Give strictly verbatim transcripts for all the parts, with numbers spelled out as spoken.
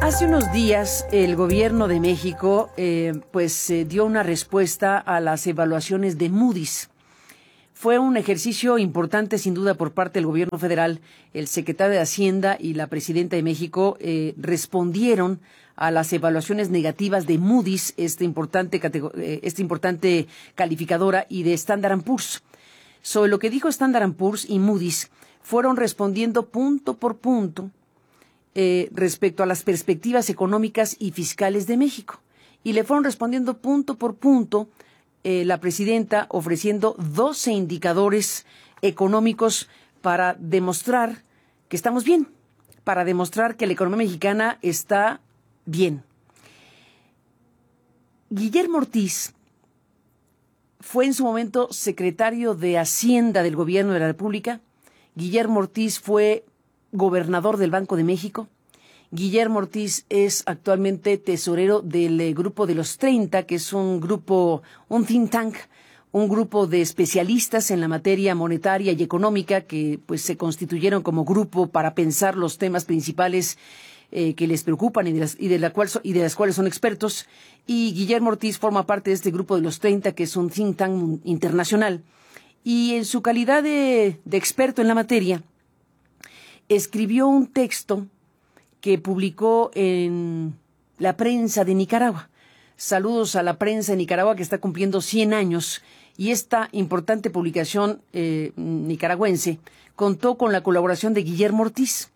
Hace unos días el gobierno de México eh, pues eh, dio una respuesta a las evaluaciones de Moody's. Fue un ejercicio importante sin duda por parte del gobierno federal. El secretario de Hacienda y la presidenta de México eh, respondieron a las evaluaciones negativas de Moody's, esta importante, eh, esta importante calificadora, y de Standard and Poor's. Sobre lo que dijo Standard and Poor's y Moody's, fueron respondiendo punto por punto Eh, respecto a las perspectivas económicas y fiscales de México. Y le fueron respondiendo punto por punto eh, la presidenta ofreciendo doce indicadores económicos para demostrar que estamos bien, para demostrar que la economía mexicana está bien. Guillermo Ortiz fue en su momento secretario de Hacienda del Gobierno de la República. Guillermo Ortiz fue gobernador del Banco de México. Guillermo Ortiz es actualmente tesorero del eh, Grupo de los treinta, que es un grupo, un think tank, un grupo de especialistas en la materia monetaria y económica que pues se constituyeron como grupo para pensar los temas principales eh, que les preocupan y de, las, y, de la cual so, y de las cuales son expertos. Y Guillermo Ortiz forma parte de este Grupo de los treinta, que es un think tank internacional. Y en su calidad de, de experto en la materia, escribió un texto que publicó en la prensa de Nicaragua. Saludos a la prensa de Nicaragua, que está cumpliendo cien años, y esta importante publicación eh, nicaragüense contó con la colaboración de Guillermo Ortiz.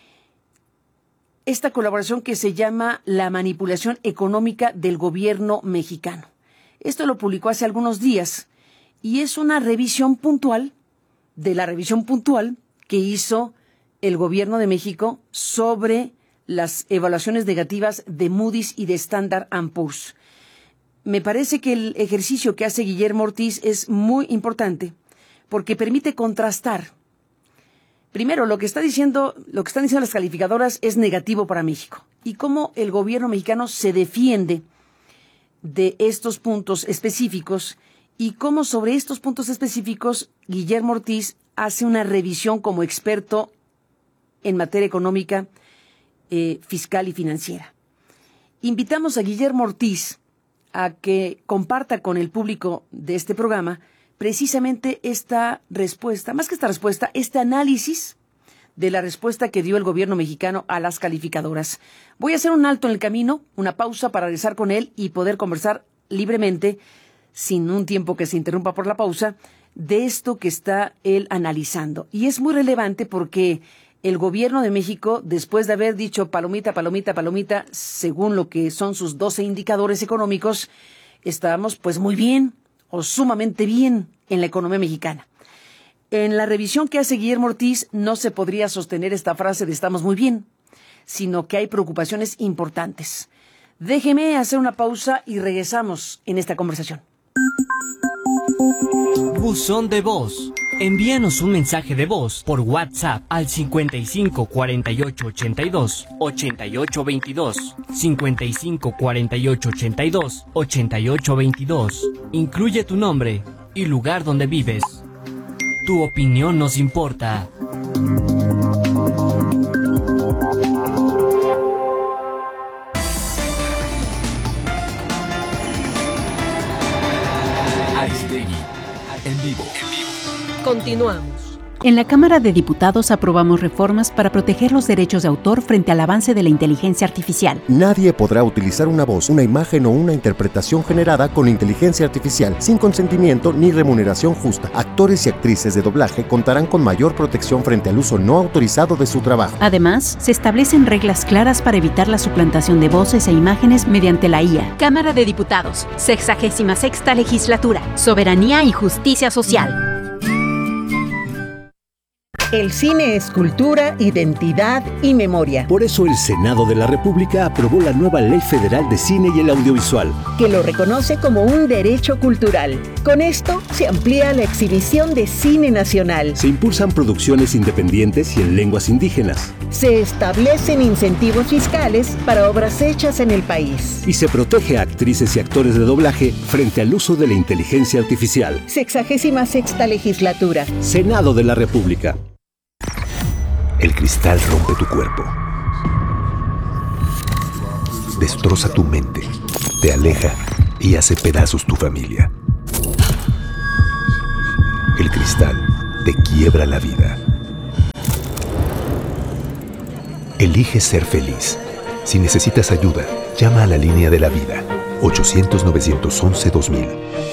Esta colaboración que se llama La manipulación económica del gobierno mexicano. Esto lo publicó hace algunos días y es una revisión puntual de la revisión puntual que hizo el gobierno de México sobre las evaluaciones negativas de Moody's y de Standard and Poor's. Me parece que el ejercicio que hace Guillermo Ortiz es muy importante porque permite contrastar. Primero, lo que está diciendo, lo que están diciendo las calificadoras es negativo para México y cómo el gobierno mexicano se defiende de estos puntos específicos y cómo sobre estos puntos específicos Guillermo Ortiz hace una revisión como experto en materia económica, eh, fiscal y financiera. Invitamos a Guillermo Ortiz a que comparta con el público de este programa precisamente esta respuesta, más que esta respuesta, este análisis de la respuesta que dio el gobierno mexicano a las calificadoras. Voy a hacer un alto en el camino, una pausa para regresar con él y poder conversar libremente, sin un tiempo que se interrumpa por la pausa, de esto que está él analizando. Y es muy relevante porque el gobierno de México, después de haber dicho palomita, palomita, palomita, según lo que son sus doce indicadores económicos, estábamos pues muy bien o sumamente bien en la economía mexicana. En la revisión que hace Guillermo Ortiz no se podría sostener esta frase de estamos muy bien, sino que hay preocupaciones importantes. Déjeme hacer una pausa y regresamos en esta conversación. Buzón de voz. Envíanos un mensaje de voz por WhatsApp al cincuenta y cinco cuarenta y ocho ochenta y dos ochenta y ocho veintidós, cincuenta y cinco cuarenta y ocho ochenta y dos ochenta y ocho veintidós. Incluye tu nombre y lugar donde vives. Tu opinión nos importa. Aristegui, en vivo. Continuamos. En la Cámara de Diputados aprobamos reformas para proteger los derechos de autor frente al avance de la inteligencia artificial. Nadie podrá utilizar una voz, una imagen o una interpretación generada con inteligencia artificial sin consentimiento ni remuneración justa. Actores y actrices de doblaje contarán con mayor protección frente al uso no autorizado de su trabajo. Además, se establecen reglas claras para evitar la suplantación de voces e imágenes mediante la I A. Cámara de Diputados, sexagésima sexta legislatura, soberanía y justicia social. El cine es cultura, identidad y memoria. Por eso el Senado de la República aprobó la nueva Ley Federal de Cine y el Audiovisual, que lo reconoce como un derecho cultural. Con esto se amplía la exhibición de cine nacional. Se impulsan producciones independientes y en lenguas indígenas. Se establecen incentivos fiscales para obras hechas en el país. Y se protege a actrices y actores de doblaje frente al uso de la inteligencia artificial. Sexagésima sexta legislatura. Senado de la República. El cristal rompe tu cuerpo. destroza tu mente, te aleja y hace pedazos tu familia. El cristal te quiebra la vida. Elige ser feliz. Si necesitas ayuda, llama a la línea de la vida. ochocientos, novecientos once, dos mil.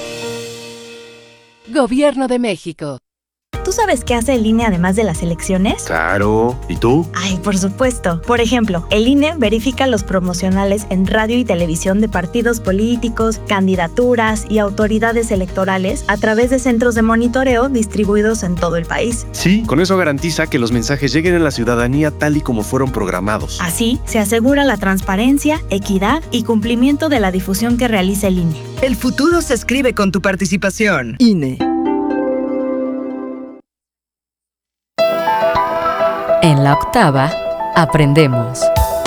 Gobierno de México. ¿Tú sabes qué hace el I N E además de las elecciones? Claro. ¿Y tú? Ay, por supuesto. Por ejemplo, el I N E verifica los promocionales en radio y televisión de partidos políticos, candidaturas y autoridades electorales a través de centros de monitoreo distribuidos en todo el país. Sí, con eso garantiza que los mensajes lleguen a la ciudadanía tal y como fueron programados. Así, se asegura la transparencia, equidad y cumplimiento de la difusión que realiza el I N E. El futuro se escribe con tu participación. I N E. En la octava, aprendemos.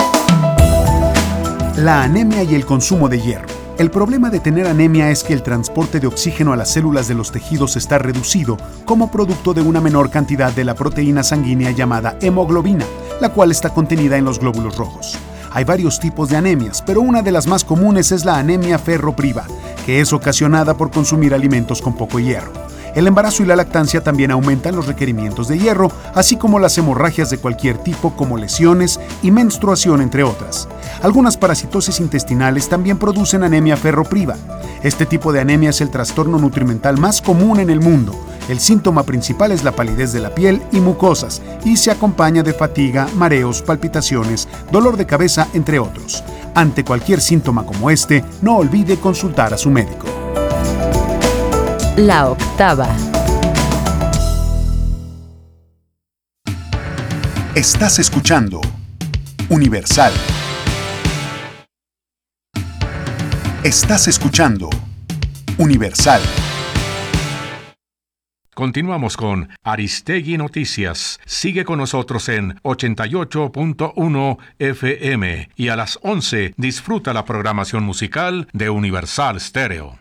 La anemia y el consumo de hierro. El problema de tener anemia es que el transporte de oxígeno a las células de los tejidos está reducido como producto de una menor cantidad de la proteína sanguínea llamada hemoglobina, la cual está contenida en los glóbulos rojos. Hay varios tipos de anemias, pero una de las más comunes es la anemia ferropriva, que es ocasionada por consumir alimentos con poco hierro. El embarazo y la lactancia también aumentan los requerimientos de hierro, así como las hemorragias de cualquier tipo como lesiones y menstruación, entre otras. Algunas parasitosis intestinales también producen anemia ferropriva. Este tipo de anemia es el trastorno nutrimental más común en el mundo. El síntoma principal es la palidez de la piel y mucosas, y se acompaña de fatiga, mareos, palpitaciones, dolor de cabeza, entre otros. Ante cualquier síntoma como este, no olvide consultar a su médico. La octava. Estás escuchando Universal. Estás escuchando Universal. Continuamos con Aristegui Noticias. Sigue con nosotros en ochenta y ocho punto uno F M y a las once disfruta la programación musical de Universal Stereo.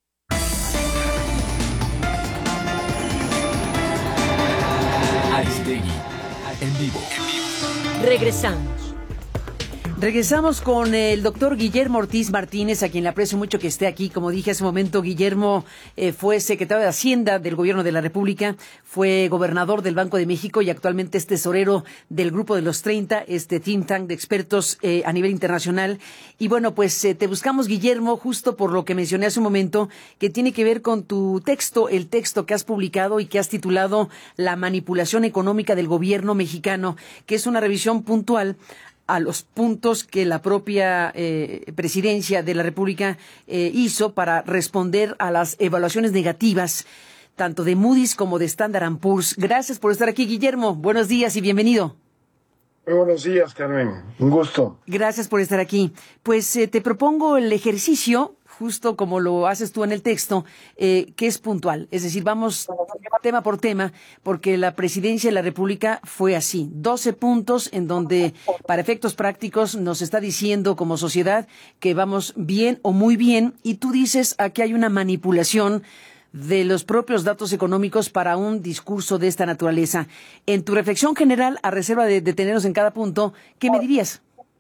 Aristegui, en vivo. Regresamos. Regresamos con el doctor Guillermo Ortiz Martínez, a quien le aprecio mucho que esté aquí. Como dije hace un momento, Guillermo eh, fue secretario de Hacienda del Gobierno de la República, fue gobernador del Banco de México y actualmente es tesorero del Grupo de los treinta, este think tank de expertos eh, a nivel internacional. Y bueno, pues eh, te buscamos, Guillermo, justo por lo que mencioné hace un momento, que tiene que ver con tu texto, el texto que has publicado y que has titulado La manipulación económica del gobierno mexicano, que es una revisión puntual a los puntos que la propia eh, presidencia de la República eh, hizo para responder a las evaluaciones negativas, tanto de Moody's como de Standard and Poor's. Gracias por estar aquí, Guillermo. Buenos días y bienvenido. Muy buenos días, Carmen. Un gusto. Gracias por estar aquí. Pues eh, te propongo el ejercicio, justo como lo haces tú en el texto, eh, que es puntual. Es decir, vamos tema por tema, porque la presidencia de la República fue así. doce puntos en donde, para efectos prácticos, nos está diciendo como sociedad que vamos bien o muy bien, y tú dices aquí hay una manipulación de los propios datos económicos para un discurso de esta naturaleza. En tu reflexión general, a reserva de detenernos en cada punto, ¿qué me dirías?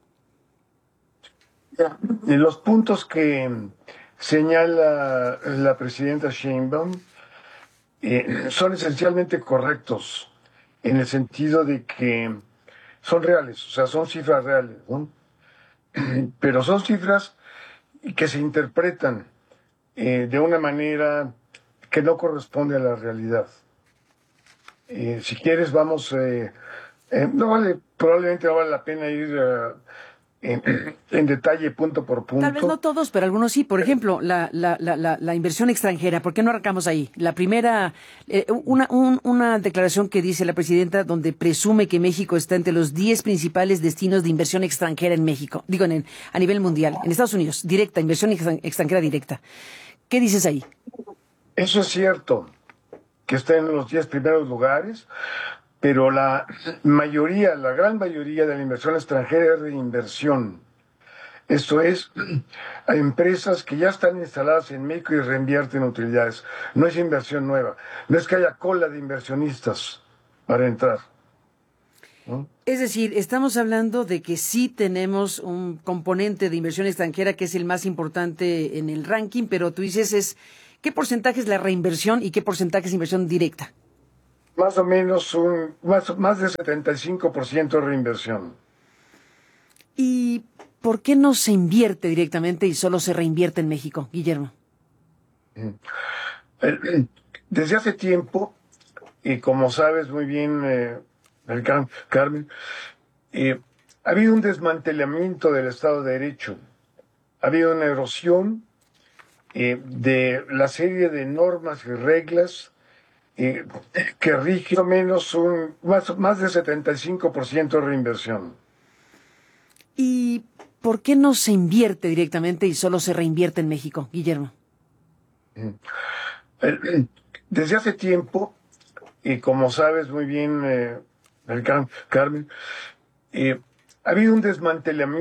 Y los puntos que señala la presidenta Sheinbaum eh, son esencialmente correctos, en el sentido de que son reales, o sea, son cifras reales, ¿no? Pero son cifras que se interpretan eh, de una manera que no corresponde a la realidad. Eh, si quieres, vamos, eh, eh, no vale, probablemente no vale la pena ir uh, En, en detalle, punto por punto. Tal vez no todos, pero algunos sí. Por ejemplo, la, la, la, la, la inversión extranjera. ¿Por qué no arrancamos ahí? La primera, eh, una, un, una declaración que dice la presidenta donde presume que México está entre los diez principales destinos de inversión extranjera en México. Digo, en el, a nivel mundial. En Estados Unidos, directa, inversión extranjera directa. ¿Qué dices ahí? Eso es cierto, que está en los diez primeros lugares, pero la mayoría, la gran mayoría de la inversión extranjera es reinversión. Esto es, a empresas que ya están instaladas en México y reinvierten utilidades. No es inversión nueva, no es que haya cola de inversionistas para entrar. ¿no? Es decir, estamos hablando de que sí tenemos un componente de inversión extranjera que es el más importante en el ranking, pero tú dices es ¿qué porcentaje es la reinversión y qué porcentaje es inversión directa? Más o menos un más, más de setenta y cinco por ciento de reinversión. ¿Y por qué no se invierte directamente y solo se reinvierte en México, Guillermo? Desde hace tiempo, y como sabes muy bien, eh, el Car Carmen, eh, ha habido un desmantelamiento del Estado de Derecho, ha habido una erosión eh, de la serie de normas y reglas eh, que rigen más o menos un, más, más de setenta y cinco por ciento de reinversión. ¿Y por qué no se invierte directamente y solo se reinvierte en México, Guillermo? Desde hace tiempo, y como sabes muy bien, eh, el Car Carmen, eh, ha habido un desmantelamiento